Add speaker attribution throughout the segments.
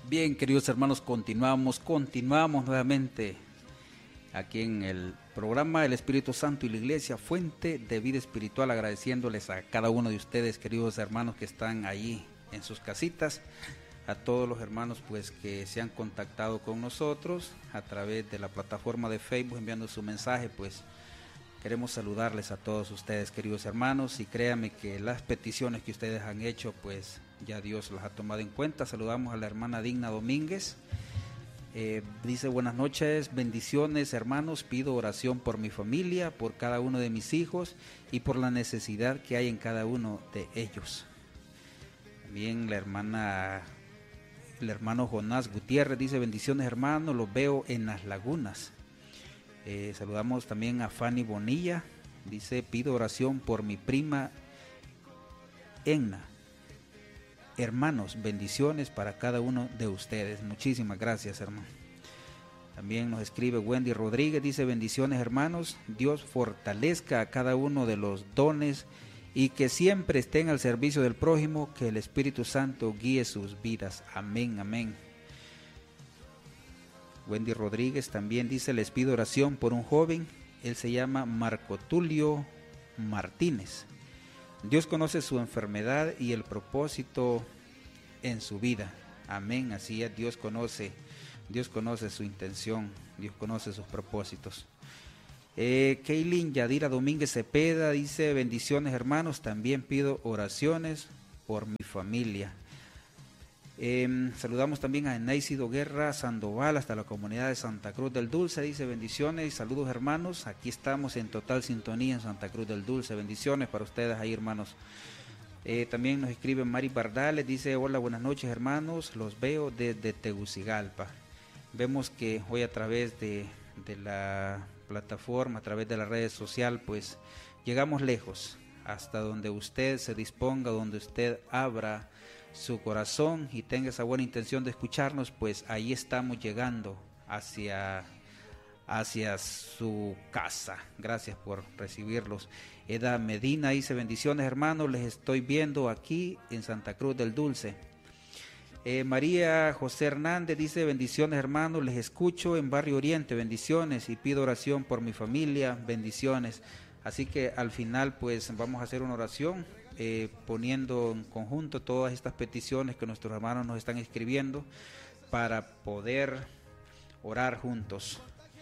Speaker 1: Bien, queridos hermanos, continuamos nuevamente aquí en el programa El Espíritu Santo y la Iglesia, fuente de vida espiritual, agradeciéndoles a cada uno de ustedes, queridos hermanos que están allí en sus casitas, a todos los hermanos pues que se han contactado con nosotros a través de la plataforma de Facebook enviando su mensaje. Pues queremos saludarles a todos ustedes, queridos hermanos, y créanme que las peticiones que ustedes han hecho pues ya Dios las ha tomado en cuenta. Saludamos a la hermana Digna Domínguez. Dice: buenas noches, bendiciones hermanos, pido oración por mi familia, por cada uno de mis hijos y por la necesidad que hay en cada uno de ellos. También el hermano Jonás Gutiérrez dice: bendiciones hermanos, los veo en las lagunas. Saludamos también a Fanny Bonilla, dice: pido oración por mi prima Enna. Hermanos, bendiciones para cada uno de ustedes. Muchísimas gracias, hermano. También nos escribe Wendy Rodríguez, dice: bendiciones hermanos, Dios fortalezca a cada uno de los dones y que siempre estén al servicio del prójimo, que el Espíritu Santo guíe sus vidas. Amén, amén. Wendy Rodríguez también dice: les pido oración por un joven, él se llama Marco Tulio Martínez. Dios conoce su enfermedad y el propósito en su vida. Amén, así es, Dios conoce su intención, Dios conoce sus propósitos. Kaylin Yadira Domínguez Cepeda dice: bendiciones hermanos, también pido oraciones por mi familia. Saludamos también a Eneisido Guerra Sandoval hasta la comunidad de Santa Cruz del Dulce, dice: bendiciones y saludos hermanos, aquí estamos en total sintonía en Santa Cruz del Dulce. Bendiciones para ustedes ahí, hermanos. También nos escribe Mari Bardales, dice: hola, buenas noches hermanos, los veo desde Tegucigalpa. Vemos que hoy a través de la plataforma, a través de las redes sociales, pues llegamos lejos, hasta donde usted se disponga, donde usted abra su corazón y tenga esa buena intención de escucharnos, pues ahí estamos llegando hacia su casa. Gracias por recibirlos. Eda Medina dice: bendiciones hermanos, les estoy viendo aquí en Santa Cruz del Dulce. María José Hernández dice: bendiciones hermanos, les escucho en Barrio Oriente, bendiciones, y pido oración por mi familia, bendiciones. Así que al final pues vamos a hacer una oración poniendo en conjunto todas estas peticiones que nuestros hermanos nos están escribiendo para poder orar juntos.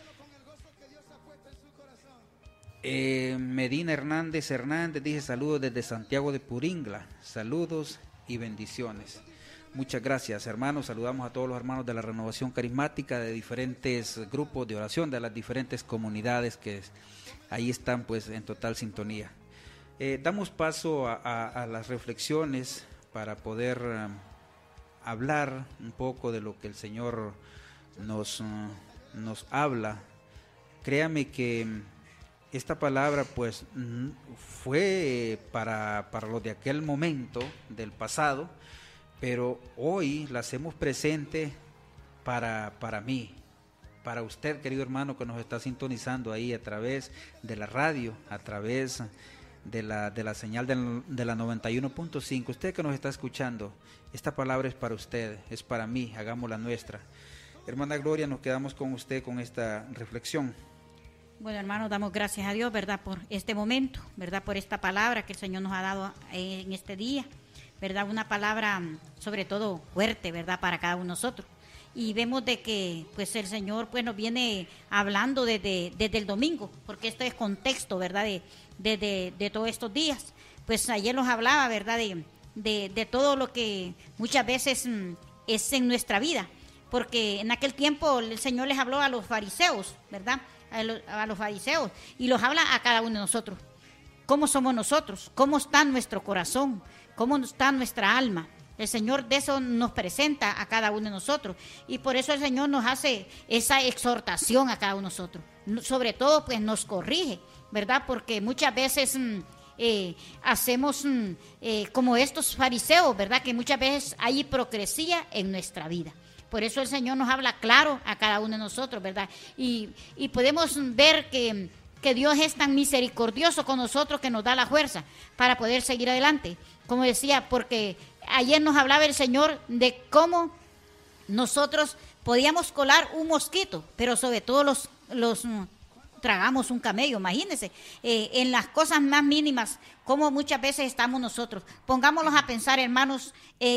Speaker 1: Medina Hernández dice: saludos desde Santiago de Puringla, saludos y bendiciones. Muchas gracias hermanos, saludamos a todos los hermanos de la Renovación Carismática, de diferentes grupos de oración, de las diferentes comunidades que ahí están pues en total sintonía. Damos paso a las reflexiones para poder hablar un poco de lo que el Señor nos habla. Créame que esta palabra pues fue para los de aquel momento del pasado, pero hoy la hacemos presente para mí, para usted, querido hermano, que nos está sintonizando ahí a través de la radio, a través de la señal de la 91.5. Usted que nos está escuchando, esta palabra es para usted, es para mí, hagámosla nuestra. Hermana Gloria, nos quedamos con usted con esta reflexión.
Speaker 2: Bueno, hermanos, damos gracias a Dios, ¿verdad?, por este momento, ¿verdad?, por esta palabra que el Señor nos ha dado en este día, ¿verdad?, una palabra sobre todo fuerte, ¿verdad?, para cada uno de nosotros. Y vemos de que pues el Señor pues nos viene hablando desde el domingo, porque este es contexto, ¿verdad?, de todos estos días. Pues ayer nos hablaba, ¿verdad?, de todo lo que muchas veces es en nuestra vida, porque en aquel tiempo el Señor les habló a los fariseos, ¿verdad?, a los fariseos, y los habla a cada uno de nosotros. ¿Cómo somos nosotros? ¿Cómo está nuestro corazón? ¿Cómo está nuestra alma? El Señor de eso nos presenta a cada uno de nosotros, y por eso el Señor nos hace esa exhortación a cada uno de nosotros. Sobre todo pues nos corrige, ¿verdad? Porque muchas veces hacemos como estos fariseos, ¿verdad?, que muchas veces hay hipocresía en nuestra vida. Por eso el Señor nos habla claro a cada uno de nosotros, ¿verdad? Y podemos ver que Dios es tan misericordioso con nosotros que nos da la fuerza para poder seguir adelante. Como decía, porque ayer nos hablaba el Señor de cómo nosotros podíamos colar un mosquito, pero sobre todo los tragamos un camello, imagínense, en las cosas más mínimas, como muchas veces estamos nosotros. Pongámoslos a pensar, hermanos,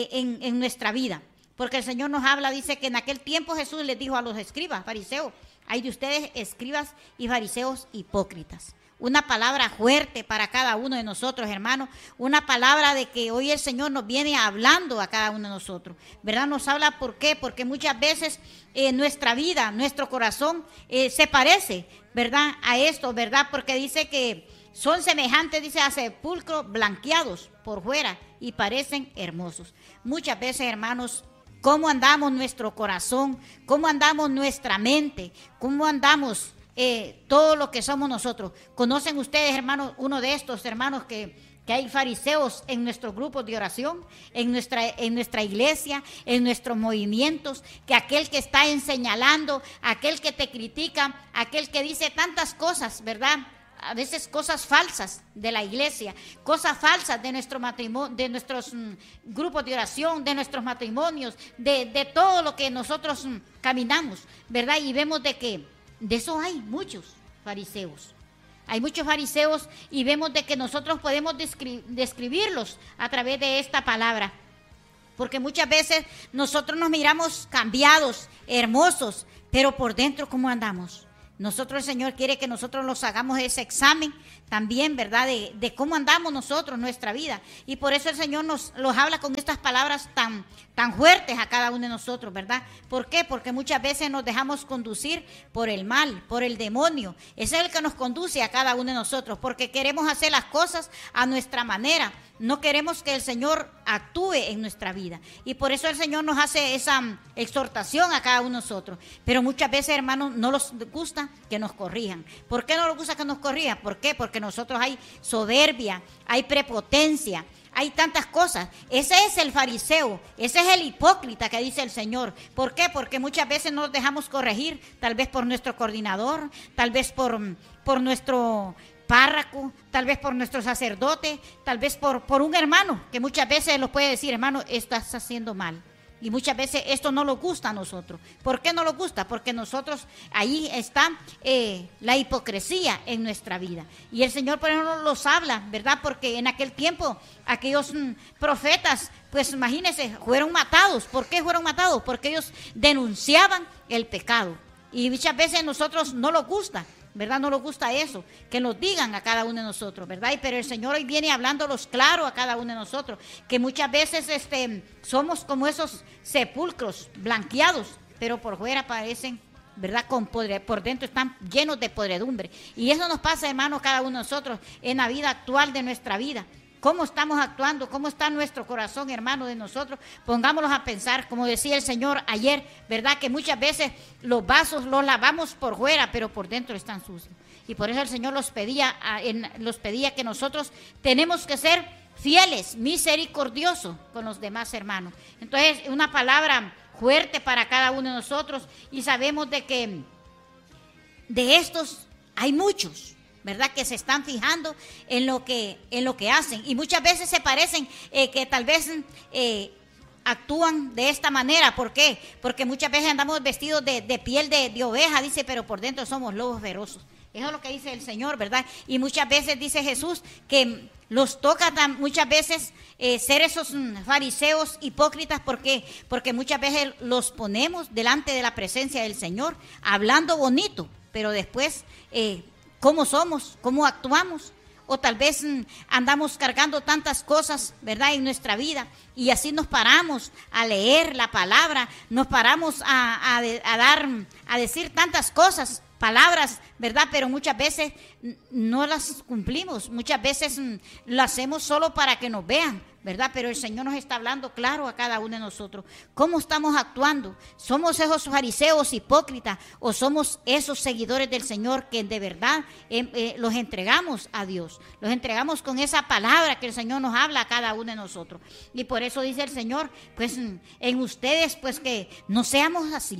Speaker 2: en nuestra vida, porque el Señor nos habla, dice que en aquel tiempo Jesús les dijo a los escribas, fariseos, hay de ustedes escribas y fariseos hipócritas. Una palabra fuerte para cada uno de nosotros, hermanos. Una palabra de que hoy el Señor nos viene hablando a cada uno de nosotros, ¿verdad? Nos habla, ¿por qué? Porque muchas veces nuestra vida, nuestro corazón se parece, ¿verdad? A esto, ¿verdad? Porque dice que son semejantes, dice, a sepulcros blanqueados por fuera y parecen hermosos. Muchas veces, hermanos, ¿cómo andamos nuestro corazón? ¿Cómo andamos nuestra mente? ¿Cómo andamos todo lo que somos nosotros? ¿Conocen ustedes, hermanos, uno de estos hermanos que hay fariseos en nuestros grupos de oración, en nuestra iglesia, en nuestros movimientos, que aquel que está señalando, aquel que te critica, aquel que dice tantas cosas, ¿verdad? A veces cosas falsas de la iglesia, cosas falsas de nuestro matrimonio, de nuestros grupos de oración, de nuestros matrimonios, de todo lo que nosotros caminamos, ¿verdad? Y vemos de que de eso hay muchos fariseos. Hay muchos fariseos y vemos de que nosotros podemos describirlos a través de esta palabra. Porque muchas veces nosotros nos miramos cambiados, hermosos, pero por dentro, ¿cómo andamos? Nosotros, el Señor quiere que nosotros los hagamos ese examen también, ¿verdad? De cómo andamos nosotros, nuestra vida. Y por eso el Señor los habla con estas palabras tan fuertes a cada uno de nosotros, ¿verdad? ¿Por qué? Porque muchas veces nos dejamos conducir por el mal, por el demonio. Ese es el que nos conduce a cada uno de nosotros, porque queremos hacer las cosas a nuestra manera. No queremos que el Señor actúe en nuestra vida. Y por eso el Señor nos hace esa exhortación a cada uno de nosotros. Pero muchas veces, hermanos, no les gusta que nos corrijan. ¿Por qué no les gusta que nos corrijan? ¿Por qué? Porque nosotros hay soberbia, hay prepotencia, hay tantas cosas. Ese es el fariseo, ese es el hipócrita que dice el Señor. ¿Por qué? Porque muchas veces no nos dejamos corregir, tal vez por nuestro coordinador, tal vez por nuestro párroco, tal vez por nuestro sacerdote, tal vez por un hermano, que muchas veces nos puede decir, hermano, estás haciendo mal. Y muchas veces esto no nos gusta a nosotros. ¿Por qué no nos gusta? Porque nosotros, ahí está la hipocresía en nuestra vida. Y el Señor por ejemplo los habla, ¿verdad? Porque en aquel tiempo aquellos profetas, pues imagínense, fueron matados. ¿Por qué fueron matados? Porque ellos denunciaban el pecado. Y muchas veces a nosotros no nos gusta, ¿verdad? No nos gusta eso, que nos digan a cada uno de nosotros, ¿verdad? Pero el Señor hoy viene hablándolos claro a cada uno de nosotros, que muchas veces somos como esos sepulcros blanqueados, pero por fuera parecen, ¿verdad? Por dentro están llenos de podredumbre. Y eso nos pasa, hermanos, cada uno de nosotros en la vida actual de nuestra vida. ¿Cómo estamos actuando? ¿Cómo está nuestro corazón, hermano, de nosotros? Pongámonos a pensar, como decía el Señor ayer, ¿verdad? Que muchas veces los vasos los lavamos por fuera, pero por dentro están sucios. Y por eso el Señor los pedía que nosotros tenemos que ser fieles, misericordiosos con los demás hermanos. Entonces, una palabra fuerte para cada uno de nosotros, y sabemos de que de estos hay muchos, ¿verdad? Que se están fijando en lo que hacen, y muchas veces se parecen que tal vez actúan de esta manera. ¿Por qué? Porque muchas veces andamos vestidos de piel de oveja, dice, pero por dentro somos lobos feroces. Eso es lo que dice el Señor, ¿verdad? Y muchas veces dice Jesús que los toca muchas veces ser esos fariseos hipócritas. ¿Por qué? Porque muchas veces los ponemos delante de la presencia del Señor hablando bonito, pero después cómo somos, cómo actuamos, o tal vez andamos cargando tantas cosas, ¿verdad?, en nuestra vida, y así nos paramos a leer la palabra, nos paramos a decir tantas cosas, palabras, ¿verdad? Pero muchas veces no las cumplimos, muchas veces lo hacemos solo para que nos vean, ¿verdad? Pero el Señor nos está hablando claro a cada uno de nosotros. ¿Cómo estamos actuando? ¿Somos esos fariseos hipócritas o somos esos seguidores del Señor que de verdad los entregamos a Dios? Los entregamos con esa palabra que el Señor nos habla a cada uno de nosotros. Y por eso dice el Señor, pues en ustedes, pues que no seamos así,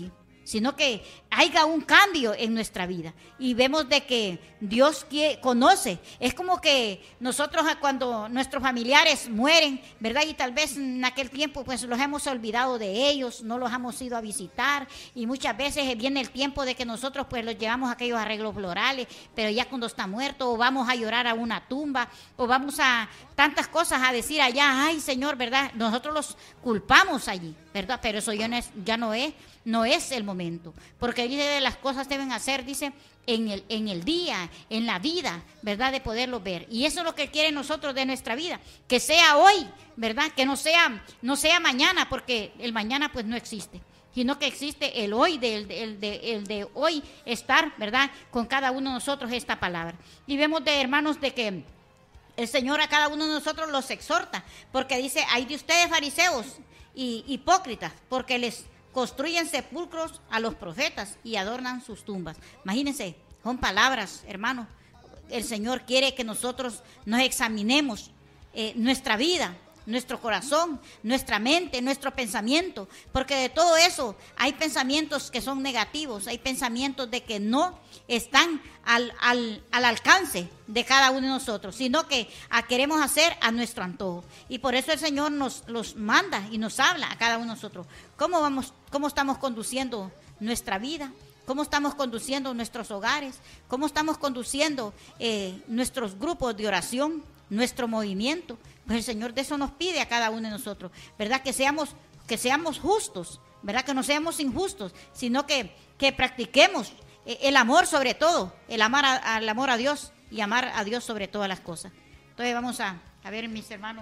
Speaker 2: sino que haya un cambio en nuestra vida. Y vemos de que Dios conoce. Es como que nosotros cuando nuestros familiares mueren, ¿verdad? Y tal vez en aquel tiempo pues los hemos olvidado de ellos, no los hemos ido a visitar, y muchas veces viene el tiempo de que nosotros pues los llevamos a aquellos arreglos florales, pero ya cuando está muerto, o vamos a llorar a una tumba, o vamos a tantas cosas a decir allá, ay Señor, ¿verdad? Nosotros los culpamos allí, ¿verdad? Pero eso ya no es el momento, porque dice de las cosas deben hacer, dice, en el día, en la vida, ¿verdad? De poderlo ver. Y eso es lo que quiere nosotros de nuestra vida, que sea hoy, ¿verdad? Que no sea mañana, porque el mañana pues no existe, sino que existe el hoy, el de hoy estar, ¿verdad? Con cada uno de nosotros esta palabra. Y vemos de hermanos de que el Señor a cada uno de nosotros los exhorta, porque dice, ay de ustedes fariseos y hipócritas, porque les construyen sepulcros a los profetas y adornan sus tumbas. Imagínense, son palabras, hermanos. El Señor quiere que nosotros nos examinemos nuestra vida, nuestro corazón, nuestra mente, nuestro pensamiento, porque de todo eso hay pensamientos que son negativos, hay pensamientos de que no están al alcance de cada uno de nosotros, sino que queremos hacer a nuestro antojo. Y por eso el Señor nos los manda y nos habla a cada uno de nosotros. ¿Cómo estamos conduciendo nuestra vida? ¿Cómo estamos conduciendo nuestros hogares? ¿Cómo estamos conduciendo nuestros grupos de oración, nuestro movimiento? Pues el Señor de eso nos pide a cada uno de nosotros, ¿verdad? Que seamos justos, ¿verdad? Que no seamos injustos, sino que practiquemos el amor sobre todo, el amor a Dios y amar a Dios sobre todas las cosas. Entonces vamos a ver mi hermano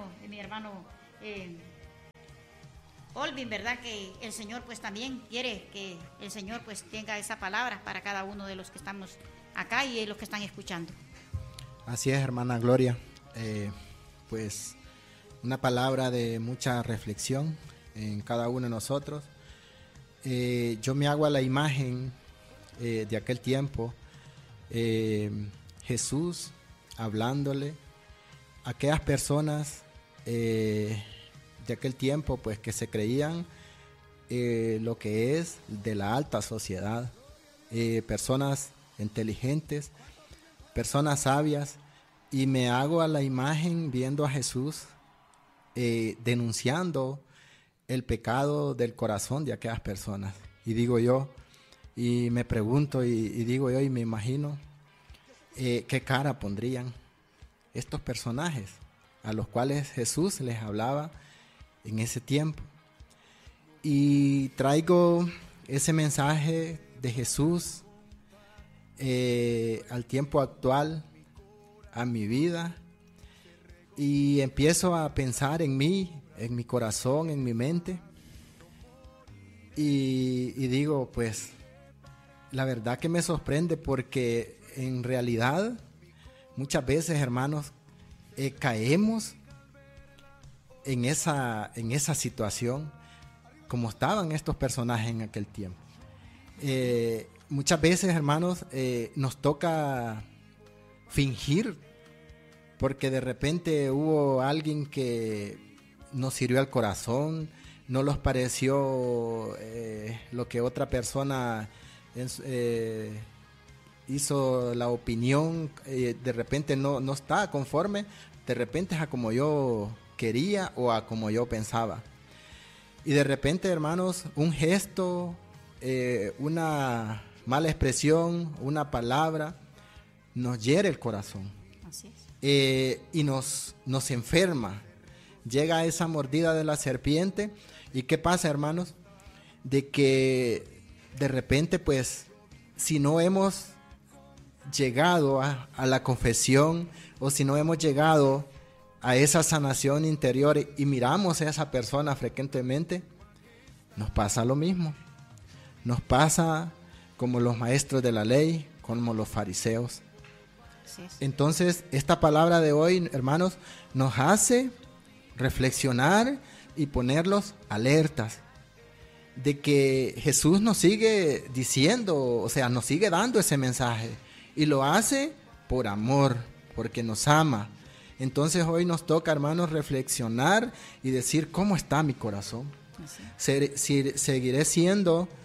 Speaker 2: Olvin, ¿verdad? Que el Señor pues también quiere que el Señor pues tenga esa palabra para cada uno de los que estamos acá y los que están escuchando.
Speaker 3: Así es, hermana Gloria. Pues una palabra de mucha reflexión en cada uno de nosotros. Yo me hago a la imagen de aquel tiempo, Jesús hablándole a aquellas personas de aquel tiempo, pues que se creían lo que es de la alta sociedad, personas inteligentes, personas sabias, y me hago a la imagen viendo a Jesús denunciando el pecado del corazón de aquellas personas. Y digo yo, y me pregunto y digo yo y me imagino qué cara pondrían estos personajes a los cuales Jesús les hablaba en ese tiempo. Y traigo ese mensaje de Jesús al tiempo actual, a mi vida, y empiezo a pensar en mí, en mi corazón, en mi mente, y digo, pues la verdad que me sorprende, porque en realidad muchas veces, hermanos, caemos en esa situación como estaban estos personajes en aquel tiempo. Muchas veces, hermanos, nos toca fingir, porque de repente hubo alguien que nos hirió al corazón, no nos pareció lo que otra persona hizo, la opinión, de repente no está conforme, de repente es a como yo quería o a como yo pensaba. Y de repente, hermanos, un gesto, una mala expresión, una palabra, nos hiere el corazón.
Speaker 2: Así es.
Speaker 3: Y nos enferma. Llega esa mordida de la serpiente. ¿Y qué pasa, hermanos? De que de repente, pues, si no hemos llegado a la confesión, o si no hemos llegado a esa sanación interior y miramos a esa persona frecuentemente, nos pasa lo mismo. Nos pasa como los maestros de la ley, como los fariseos. Entonces, esta palabra de hoy, hermanos, nos hace reflexionar y ponerlos alertas de que Jesús nos sigue diciendo, o sea, nos sigue dando ese mensaje, y lo hace por amor, porque nos ama. Entonces hoy nos toca, hermanos, reflexionar y decir, ¿cómo está mi corazón? ¿Seguiré siendo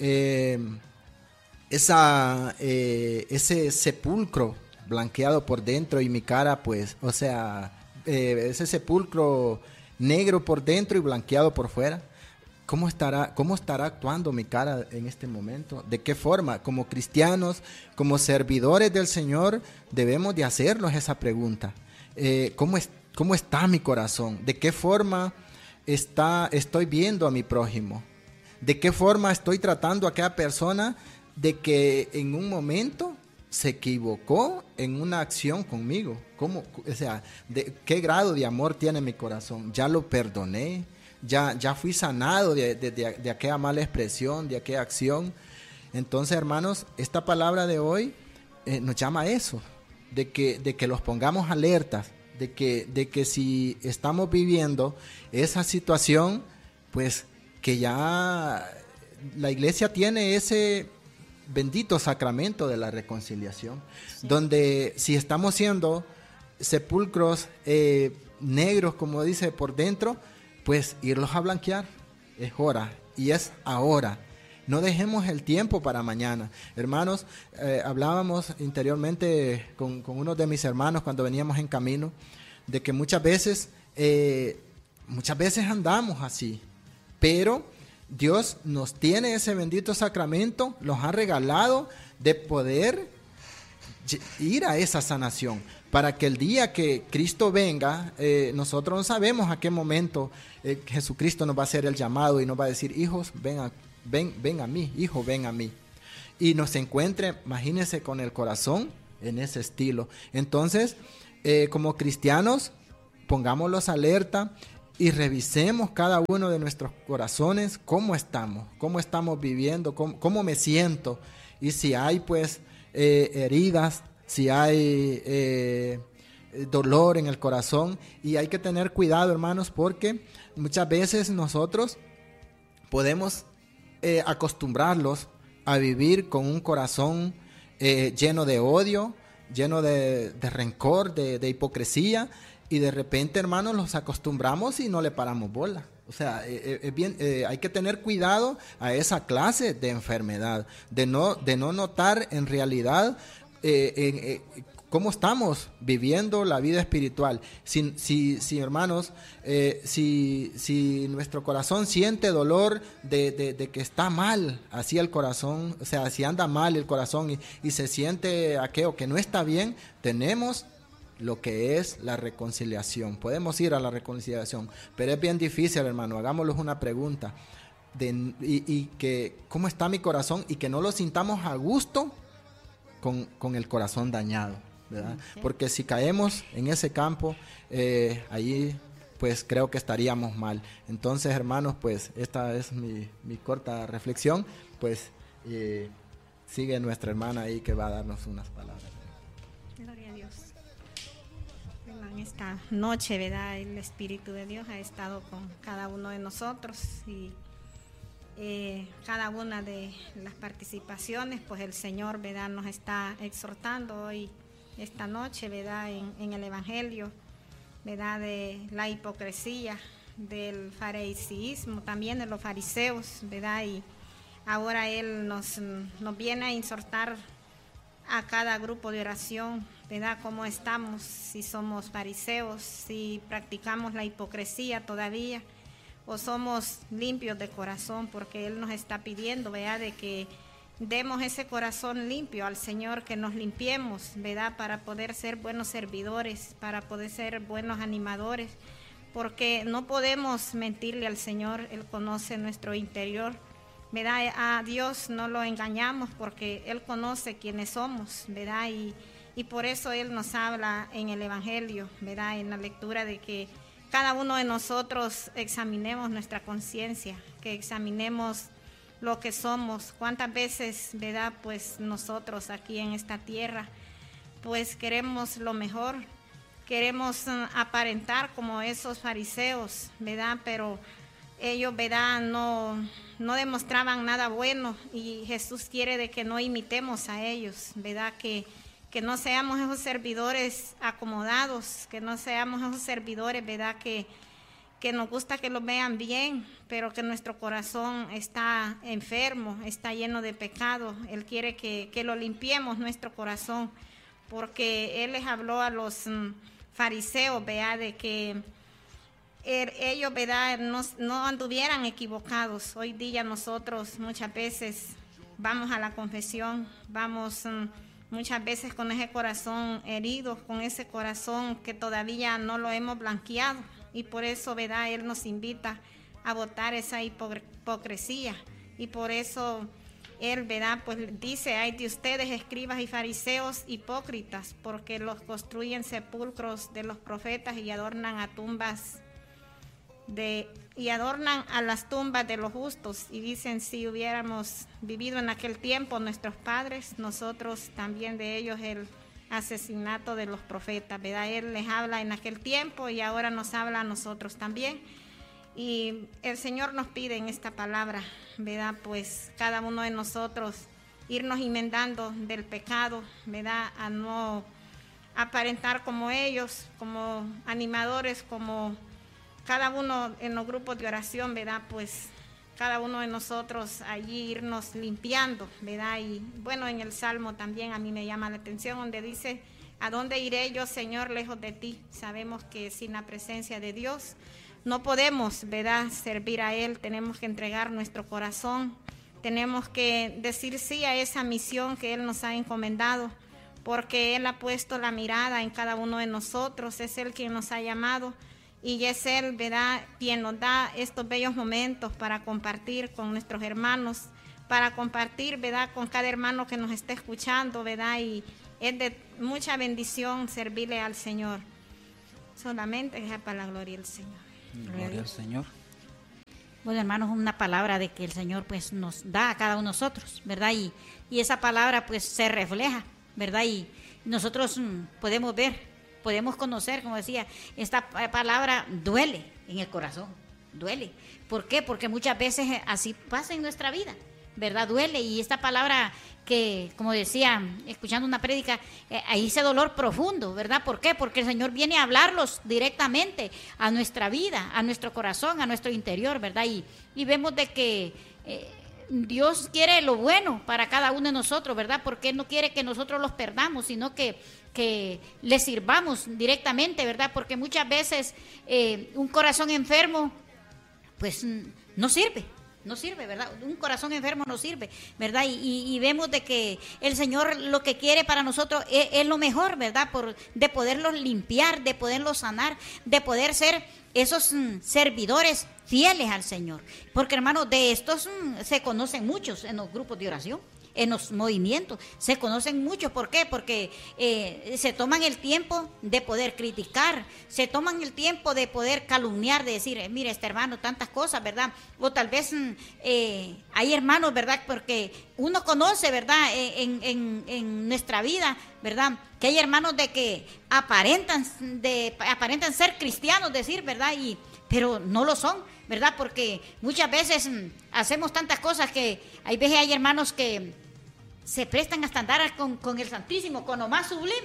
Speaker 3: ese sepulcro blanqueado por dentro y mi cara, pues, o sea, ese sepulcro negro por dentro y blanqueado por fuera. ¿Cómo estará actuando mi cara en este momento? ¿De qué forma? Como cristianos, como servidores del Señor, debemos de hacernos esa pregunta. ¿Cómo está mi corazón? ¿De qué forma estoy viendo a mi prójimo? ¿De qué forma estoy tratando a aquella persona de que en un momento se equivocó en una acción conmigo? O sea, ¿de qué grado de amor tiene mi corazón? ¿Ya lo perdoné? Ya fui sanado de aquella mala expresión, de aquella acción. Entonces, hermanos, esta palabra de hoy nos llama a eso, de que los pongamos alertas, de que si estamos viviendo esa situación, pues que ya la iglesia tiene ese bendito sacramento de la reconciliación, sí, donde si estamos siendo sepulcros negros, como dice, por dentro, pues irlos a blanquear. Es hora y es ahora. No dejemos el tiempo para mañana. Hermanos, hablábamos interiormente con uno de mis hermanos cuando veníamos en camino, de que muchas veces andamos así, pero Dios nos tiene ese bendito sacramento, nos ha regalado de poder ir a esa sanación, para que el día que Cristo venga, nosotros no sabemos a qué momento Jesucristo nos va a hacer el llamado y nos va a decir: hijos, ven a mí, hijo, ven a mí. Y nos encuentre, imagínense, con el corazón en ese estilo. Entonces, como cristianos, pongámoslos alerta y revisemos cada uno de nuestros corazones, cómo estamos viviendo, cómo me siento, y si hay pues heridas, si hay dolor en el corazón. Y hay que tener cuidado, hermanos, porque muchas veces nosotros podemos acostumbrarlos a vivir con un corazón lleno de odio, lleno de rencor, de hipocresía, y de repente, hermanos, los acostumbramos y no le paramos bola. O sea, hay que tener cuidado a esa clase de enfermedad, de no notar en realidad cómo estamos viviendo la vida espiritual. Si hermanos, si nuestro corazón siente dolor de que está mal así el corazón, o sea, si anda mal el corazón y se siente aquello que no está bien, tenemos lo que es la reconciliación. Podemos ir a la reconciliación, pero es bien difícil, hermano. Hagámosles una pregunta y que cómo está mi corazón, y que no lo sintamos a gusto con el corazón dañado, ¿verdad? Okay. Porque si caemos en ese campo, allí pues creo que estaríamos mal. Entonces, hermanos, pues esta es mi corta reflexión. Pues sigue nuestra hermana ahí que va a darnos unas palabras.
Speaker 4: Gloria a Dios. En esta noche, ¿verdad?, el Espíritu de Dios ha estado con cada uno de nosotros, y cada una de las participaciones, pues el Señor, ¿verdad?, nos está exhortando hoy, esta noche, ¿verdad?, en el Evangelio, ¿verdad?, de la hipocresía, del fariseísmo, también de los fariseos, ¿verdad? Y ahora Él nos viene a exhortar a cada grupo de oración, ¿verdad?, cómo estamos, si somos fariseos, si practicamos la hipocresía todavía, o somos limpios de corazón, porque Él nos está pidiendo, ¿verdad?, de que demos ese corazón limpio al Señor, que nos limpiemos, ¿verdad?, para poder ser buenos servidores, para poder ser buenos animadores, porque no podemos mentirle al Señor. Él conoce nuestro interior, ¿verdad? A Dios no lo engañamos, porque Él conoce quiénes somos, ¿verdad? Y por eso Él nos habla en el Evangelio, ¿verdad?, en la lectura, de que cada uno de nosotros examinemos nuestra conciencia, que examinemos lo que somos. Cuántas veces, ¿verdad?, pues nosotros aquí en esta tierra, pues queremos lo mejor, queremos aparentar como esos fariseos, ¿verdad?, pero ellos, ¿verdad?, no demostraban nada bueno, y Jesús quiere de que no imitemos a ellos, ¿verdad?, que no seamos esos servidores acomodados, que no seamos esos servidores, ¿verdad?, que que nos gusta que lo vean bien, pero que nuestro corazón está enfermo, está lleno de pecado. Él quiere que lo limpiemos nuestro corazón, porque Él les habló a los fariseos, vea, de que ellos, ¿verdad?, no anduvieran equivocados. Hoy día nosotros muchas veces vamos a la confesión, vamos muchas veces con ese corazón herido, con ese corazón que todavía no lo hemos blanqueado, y por eso, ¿verdad?, Él nos invita a botar esa hipocresía, y por eso Él, ¿verdad?, pues dice: ay de ustedes, escribas y fariseos hipócritas, porque los construyen sepulcros de los profetas y adornan a las tumbas de los justos. Y dicen: si hubiéramos vivido en aquel tiempo nuestros padres, nosotros también de ellos el asesinato de los profetas, ¿verdad? Él les habla en aquel tiempo y ahora nos habla a nosotros también. Y el Señor nos pide en esta palabra, ¿verdad?, pues cada uno de nosotros irnos enmendando del pecado, ¿verdad?, a no aparentar como ellos, como animadores, como cada uno en los grupos de oración, ¿verdad?, pues cada uno de nosotros allí irnos limpiando, ¿verdad? Y bueno, en el Salmo también a mí me llama la atención donde dice: ¿a dónde iré yo, Señor, lejos de ti? Sabemos que sin la presencia de Dios no podemos, ¿verdad?, servir a Él. Tenemos que entregar nuestro corazón, tenemos que decir sí a esa misión que Él nos ha encomendado, porque Él ha puesto la mirada en cada uno de nosotros, es Él quien nos ha llamado. Y es Él, ¿verdad?, quien nos da estos bellos momentos para compartir con nuestros hermanos, para compartir, ¿verdad?, con cada hermano que nos esté escuchando, ¿verdad? Y es de mucha bendición servirle al Señor. Solamente es para la gloria del Señor.
Speaker 1: Gloria al Señor.
Speaker 2: Bueno, hermanos, una palabra de que el Señor pues nos da a cada uno de nosotros, ¿verdad? Y esa palabra pues se refleja, ¿verdad? Y nosotros podemos ver, podemos conocer, como decía, esta palabra duele en el corazón, duele. ¿Por qué? Porque muchas veces así pasa en nuestra vida, ¿verdad? Duele. Y esta palabra que, como decía, escuchando una prédica, ahí ese dolor profundo, ¿verdad? ¿Por qué? Porque el Señor viene a hablarlos directamente a nuestra vida, a nuestro corazón, a nuestro interior, ¿verdad? Y vemos de que Dios quiere lo bueno para cada uno de nosotros, ¿verdad? Porque Él no quiere que nosotros los perdamos, sino que le sirvamos directamente, ¿verdad? Porque muchas veces un corazón enfermo, pues no sirve, ¿verdad? Un corazón enfermo no sirve, ¿verdad? Y vemos de que el Señor lo que quiere para nosotros es lo mejor, ¿verdad? De poderlos limpiar, de poderlos sanar, de poder ser esos servidores fieles al Señor. Porque, hermanos, de estos se conocen muchos en los grupos de oración, en los movimientos, se conocen muchos. ¿Por qué? Porque se toman el tiempo de poder criticar, se toman el tiempo de poder calumniar, de decir, mire, este hermano, tantas cosas, ¿verdad? O tal vez hay hermanos, ¿verdad? Porque uno conoce, ¿verdad? En nuestra vida, ¿verdad? Que hay hermanos de que aparentan ser cristianos, decir, ¿verdad? Pero no lo son, ¿verdad? Porque muchas veces hacemos tantas cosas que hay veces hay hermanos que se prestan hasta andar con el Santísimo, con lo más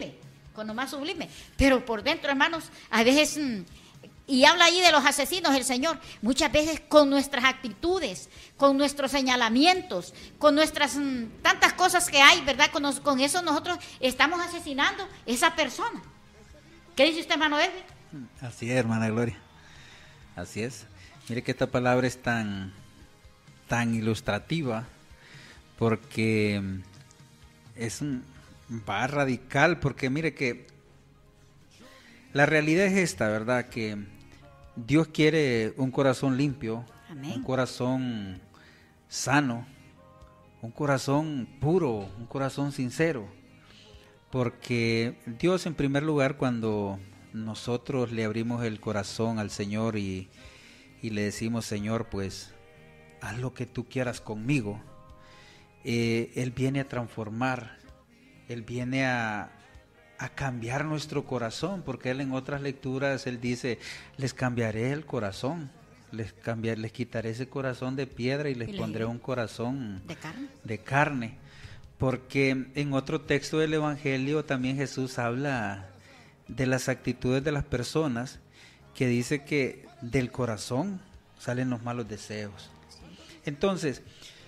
Speaker 2: sublime, pero por dentro, hermanos, a veces, y habla ahí de los asesinos el Señor, muchas veces con nuestras actitudes, con nuestros señalamientos, con nuestras tantas cosas que hay, ¿verdad? Con eso nosotros estamos asesinando a esa persona. ¿Qué dice usted, hermano Edwin?
Speaker 1: Así es, hermana Gloria, así es. Mire que esta palabra es tan ilustrativa, porque va radical, porque mire que la realidad es esta, ¿verdad? Que Dios quiere un corazón limpio, amén, un corazón sano, un corazón puro, un corazón sincero, porque Dios, en primer lugar, cuando nosotros le abrimos el corazón al Señor y le decimos, Señor, pues haz lo que tú quieras conmigo, Él viene a transformar, Él viene a cambiar nuestro corazón, porque Él en otras lecturas Él dice, les cambiaré el corazón, les quitaré ese corazón de piedra y les pondré un corazón de carne, porque en otro texto del Evangelio también Jesús habla de las actitudes de las personas que dice que del corazón salen los malos deseos. Entonces,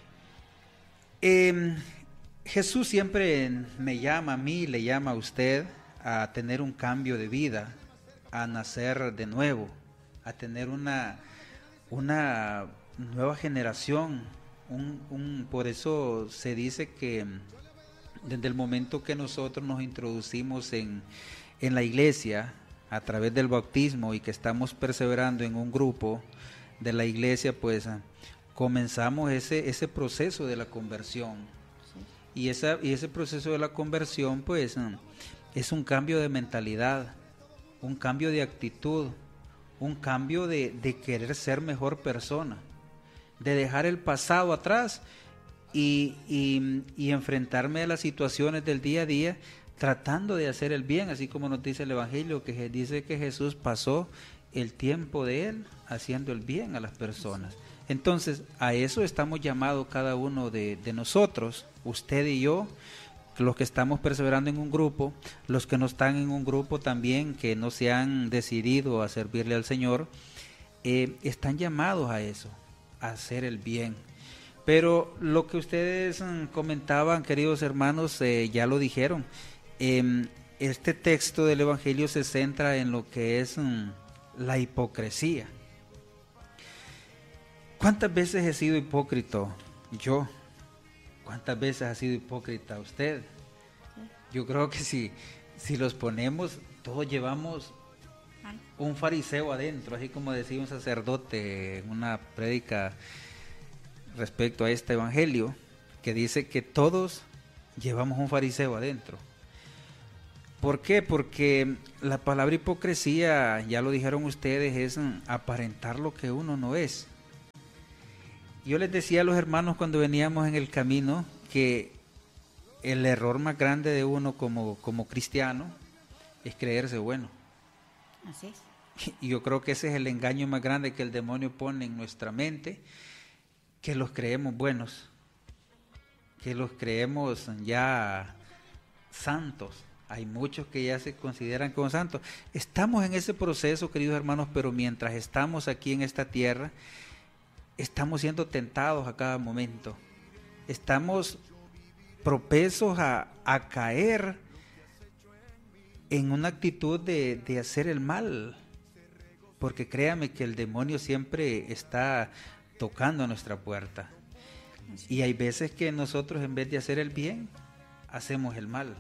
Speaker 1: Jesús siempre me llama a mí, le llama a usted a tener un cambio de vida, a nacer de nuevo, a tener una nueva generación. Por eso se dice que desde el momento que nosotros nos introducimos en la iglesia a través del bautismo y que estamos perseverando en un grupo de la iglesia, pues comenzamos ese proceso de la conversión. Y ese proceso de la conversión, pues, es un cambio de mentalidad, un cambio de actitud, un cambio de querer ser mejor persona, de dejar el pasado atrás y enfrentarme a las situaciones del día a día tratando de hacer el bien, así como nos dice el Evangelio, que dice que Jesús pasó el tiempo de él haciendo el bien a las personas. Entonces, a eso estamos llamados cada uno de nosotros, usted y yo, los que estamos perseverando en un grupo, los que no están en un grupo también, que no se han decidido a servirle al Señor, están llamados a eso, a hacer el bien. Pero lo que ustedes comentaban, queridos hermanos, ya lo dijeron. Este texto del Evangelio se centra en lo que es la hipocresía. ¿Cuántas veces he sido hipócrita yo? ¿Cuántas veces ha sido hipócrita usted? Yo creo que si los ponemos, todos llevamos un fariseo adentro, así como decía un sacerdote en una prédica respecto a este evangelio, que dice que todos llevamos un fariseo adentro. ¿Por qué? Porque la palabra hipocresía, ya lo dijeron ustedes, es aparentar lo que uno no es. Yo les decía a los hermanos cuando veníamos en el camino que el error más grande de uno como cristiano es creerse bueno.
Speaker 2: Así es.
Speaker 1: Y yo creo que ese es el engaño más grande que el demonio pone en nuestra mente, que los creemos buenos, que los creemos ya santos. Hay muchos que ya se consideran como santos. Estamos en ese proceso, queridos hermanos, pero mientras estamos aquí en esta tierra, estamos siendo tentados a cada momento. Estamos propensos a caer en una actitud de hacer el mal. Porque créame que el demonio siempre está tocando a nuestra puerta. Y hay veces que nosotros, en vez de hacer el bien, hacemos el mal.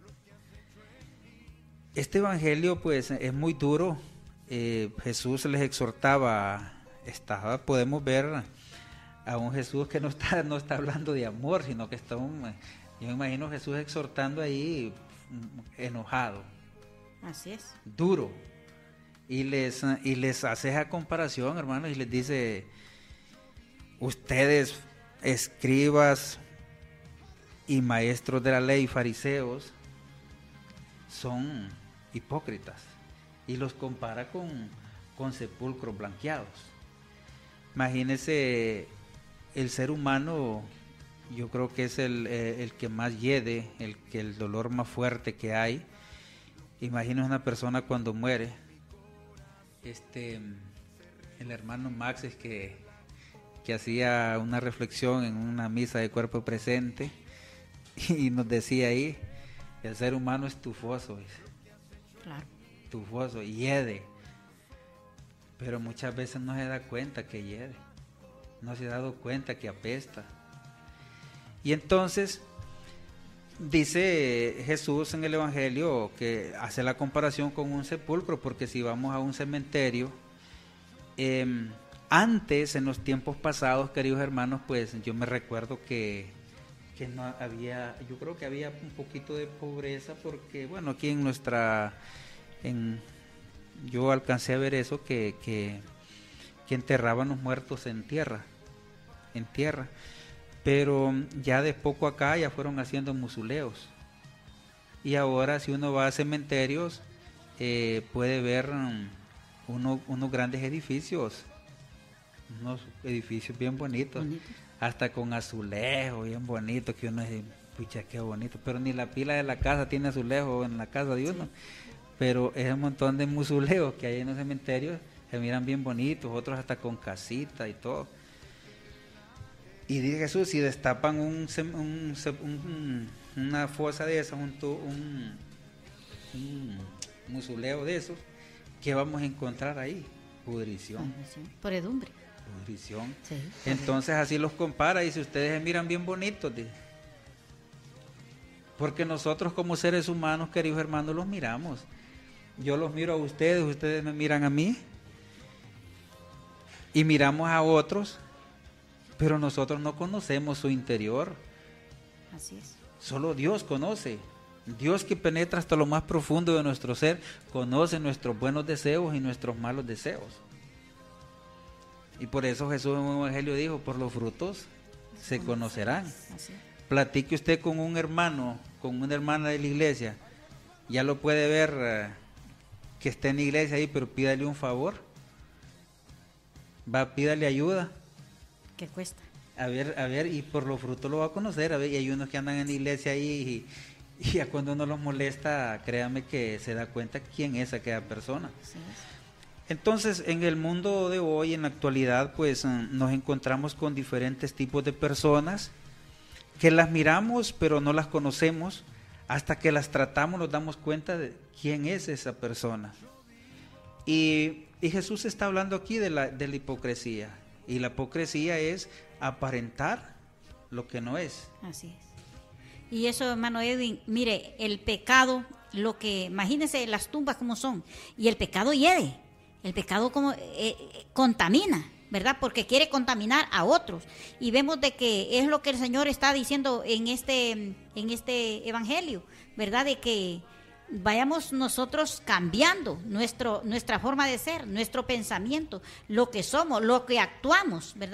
Speaker 1: Este evangelio pues es muy duro. Jesús les exhortaba, podemos ver a un Jesús que no está hablando de amor, sino que yo me imagino Jesús exhortando ahí enojado.
Speaker 2: Así es.
Speaker 1: Duro. Y les hace esa comparación, hermanos, y les dice: ustedes, escribas y maestros de la ley, fariseos, son hipócritas, y los compara con sepulcros blanqueados. Imagínense, el ser humano, yo creo que es el que más hiede, el dolor más fuerte que hay. Imagínense una persona cuando muere. El hermano Max es que hacía una reflexión en una misa de cuerpo presente y nos decía ahí: el ser humano es tufoso,
Speaker 2: Claro.
Speaker 1: Tufoso, hiede, pero muchas veces no se da cuenta que hiede, no se ha dado cuenta que apesta. Y entonces dice Jesús en el Evangelio que hace la comparación con un sepulcro, porque si vamos a un cementerio, antes, en los tiempos pasados, queridos hermanos, pues yo me recuerdo que no había, yo creo que había un poquito de pobreza, porque bueno, aquí yo alcancé a ver eso, que enterraban los muertos en tierra, pero ya de poco acá ya fueron haciendo mausoleos, y ahora si uno va a cementerios puede ver unos grandes edificios, unos edificios bien bonitos. Hasta con azulejo bien bonito, que uno dice: pucha, qué bonito, pero ni la pila de la casa tiene azulejo en la casa de uno. pero es un montón de musuleos que hay en los cementerios, se miran bien bonitos, otros hasta con casita y todo. Y dice Jesús, si destapan una fosa de esas, un musuleo de esos, ¿qué vamos a encontrar ahí? Pudrición.
Speaker 2: Podredumbre.
Speaker 1: Pudrición.
Speaker 2: Sí.
Speaker 1: Entonces así los compara y si ustedes se miran bien bonitos, dice. Porque nosotros como seres humanos, queridos hermanos, los miramos. Yo los miro a ustedes, ustedes me miran a mí. Y miramos a otros, pero nosotros no conocemos su interior.
Speaker 2: Así es.
Speaker 1: Solo Dios conoce. Dios que penetra hasta lo más profundo de nuestro ser, conoce nuestros buenos deseos y nuestros malos deseos. Y por eso Jesús en un evangelio dijo, por los frutos se conocerán.
Speaker 2: Así es.
Speaker 1: Platique usted con un hermano, con una hermana de la iglesia, ya lo puede ver que esté en la iglesia ahí, pero pídale un favor. Pídale ayuda.
Speaker 2: ¿Qué cuesta?
Speaker 1: A ver, y por los frutos lo va a conocer. A ver, y hay unos que andan en la iglesia ahí y ya cuando uno los molesta, créame que se da cuenta quién es aquella persona.
Speaker 2: Así es.
Speaker 1: Entonces, en el mundo de hoy, en la actualidad, pues nos encontramos con diferentes tipos de personas que las miramos, pero no las conocemos. Hasta que las tratamos, nos damos cuenta de quién es esa persona. Y Jesús está hablando aquí de la hipocresía. Y la hipocresía es aparentar lo que no es.
Speaker 2: Así es. Y eso, hermano Edwin, mire, el pecado, imagínense las tumbas como son, y el pecado hiede, el pecado como contamina, ¿verdad? Porque quiere contaminar a otros. Y vemos de que es lo que el Señor está diciendo en este evangelio, ¿verdad? De que vayamos nosotros cambiando nuestra forma de ser, nuestro pensamiento, lo que somos, lo que actuamos, ¿verdad?